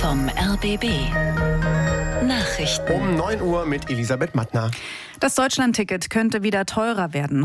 vom RBB. Nachrichten. Um 9 Uhr mit Elisabeth Mattner. Das Deutschlandticket könnte wieder teurer werden.